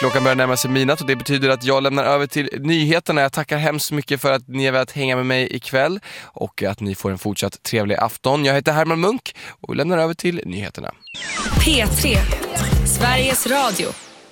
Klockan börjar närma sig midnatt och det betyder att jag lämnar över till nyheterna. Jag tackar hemskt mycket för att ni har velat hänga med mig ikväll och att ni får en fortsatt trevlig afton. Jag heter Herman Munk och vi lämnar över till nyheterna. P3, Sveriges Radio.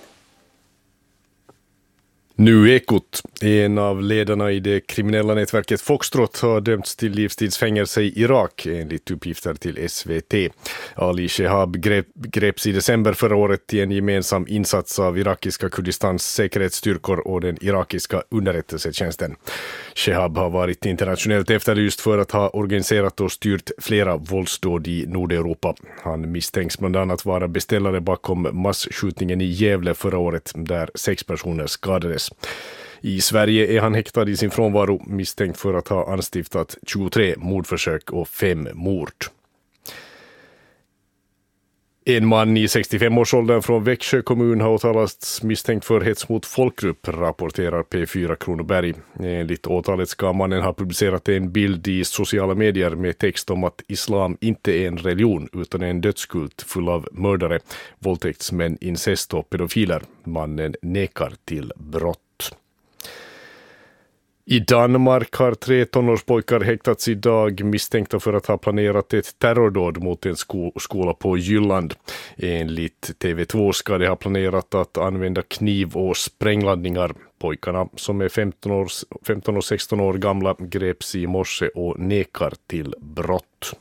Nu Ekot, en av ledarna i det kriminella nätverket Foxtrot, har dömts till livstidsfängelse i Irak enligt uppgifter till SVT. Ali Shehab greps i december förra året i en gemensam insats av irakiska Kurdistans säkerhetsstyrkor och den irakiska underrättelsetjänsten. Shehab har varit internationellt efterlyst för att ha organiserat och styrt flera våldsdåd i Nordeuropa. Han misstänks bland annat vara beställare bakom massskjutningen i Gävle förra året där 6 personer skadades. I Sverige är han häktad i sin frånvaro, misstänkt för att ha anstiftat 23 mordförsök och 5 mord. En man i 65-årsåldern från Växjö kommun har åtalats misstänkt för hets mot folkgrupp, rapporterar P4 Kronoberg. Enligt åtalet ska mannen ha publicerat en bild i sociala medier med text om att islam inte är en religion utan en dödskult full av mördare, våldtäktsmän, incest och pedofiler. Mannen nekar till brott. I Danmark har 3 tonårspojkar häktats idag misstänkta för att ha planerat ett terrordåd mot en skola på Jylland. Enligt TV2 ska de ha planerat att använda kniv och sprängladdningar. Pojkarna, som är 15 och 16 år gamla, greps i morse och nekar till brott.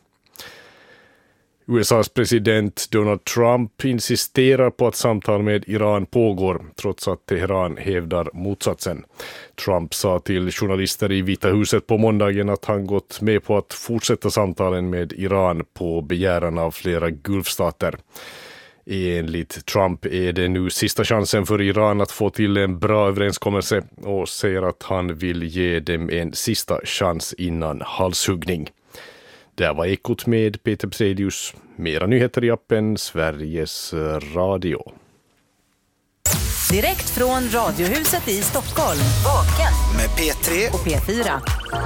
USAs president Donald Trump insisterar på att samtal med Iran pågår trots att Teheran hävdar motsatsen. Trump sa till journalister i Vita huset på måndagen att han gått med på att fortsätta samtalen med Iran på begäran av flera gulfstater. Enligt Trump är det nu sista chansen för Iran att få till en bra överenskommelse och säger att han vill ge dem en sista chans innan halshuggning. Det var Ekot med Peter Pselius. Mera nyheter i appen Sveriges Radio. Direkt från Radiohuset i Stockholm. Vaken med P3 och P4.